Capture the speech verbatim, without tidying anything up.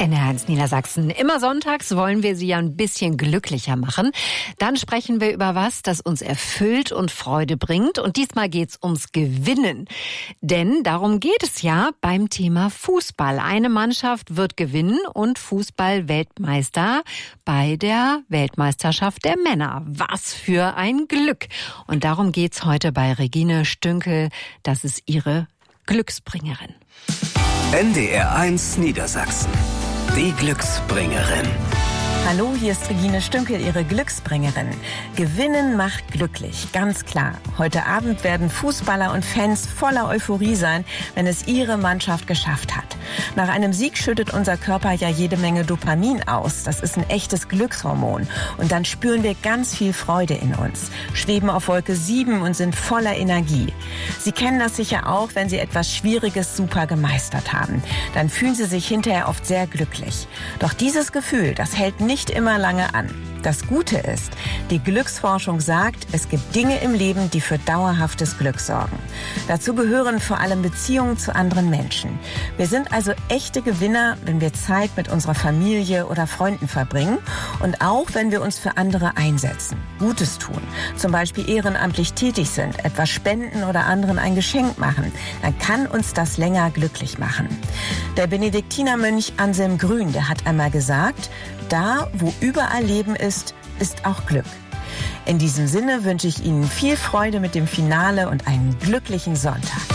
N R eins Niedersachsen. Immer sonntags wollen wir Sie ja ein bisschen glücklicher machen. Dann sprechen wir über was, das uns erfüllt und Freude bringt. Und diesmal geht's ums Gewinnen. Denn darum geht es ja beim Thema Fußball. Eine Mannschaft wird gewinnen und Fußball-Weltmeister bei der Weltmeisterschaft der Männer. Was für ein Glück! Und darum geht's heute bei Regine Stünkel. Das ist ihre Glücksbringerin. N D R eins Niedersachsen. Die Glücksbringerin. Hallo, hier ist Regine Stünkel, Ihre Glücksbringerin. Gewinnen macht glücklich, ganz klar. Heute Abend werden Fußballer und Fans voller Euphorie sein, wenn es ihre Mannschaft geschafft hat. Nach einem Sieg schüttet unser Körper ja jede Menge Dopamin aus. Das ist ein echtes Glückshormon. Und dann spüren wir ganz viel Freude in uns, schweben auf Wolke sieben und sind voller Energie. Sie kennen das sicher auch, wenn Sie etwas Schwieriges super gemeistert haben. Dann fühlen Sie sich hinterher oft sehr glücklich. Doch dieses Gefühl, das hält nicht nicht immer lange an. Das Gute ist, die Glücksforschung sagt, es gibt Dinge im Leben, die für dauerhaftes Glück sorgen. Dazu gehören vor allem Beziehungen zu anderen Menschen. Wir sind also echte Gewinner, wenn wir Zeit mit unserer Familie oder Freunden verbringen und auch, wenn wir uns für andere einsetzen, Gutes tun, zum Beispiel ehrenamtlich tätig sind, etwas spenden oder anderen ein Geschenk machen, dann kann uns das länger glücklich machen. Der Benediktinermönch Anselm Grün, der hat einmal gesagt, da, wo überall Leben ist, ist auch Glück. In diesem Sinne wünsche ich Ihnen viel Freude mit dem Finale und einen glücklichen Sonntag.